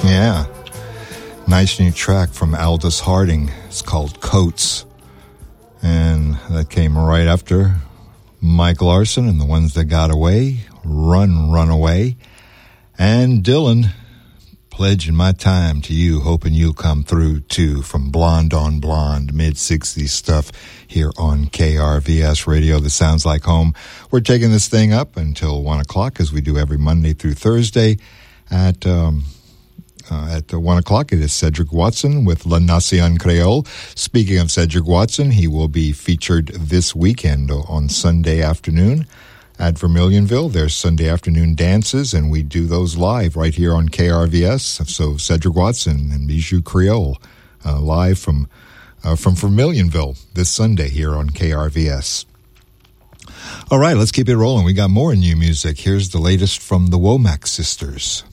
Yeah. Nice new track from Aldous Harding. It's called Coats. And that came right after Mike Larson and the Ones That Got Away, Run Away. And Dylan, Pledging My Time to You, hoping you'll come through too, from Blonde on Blonde, mid-60s stuff here on KRVS Radio that sounds like home. We're taking this thing up until 1 o'clock, as we do every Monday through Thursday. At 1 o'clock, it is Cedric Watson with La Nation Creole. Speaking of Cedric Watson, he will be featured this weekend on Sunday afternoon at Vermilionville. There's Sunday afternoon dances, and we do those live right here on KRVS. So Cedric Watson and Bijou Creole live from Vermilionville this Sunday here on KRVS. All right, let's keep it rolling. We got more new music. Here's the latest from the Womack Sisters.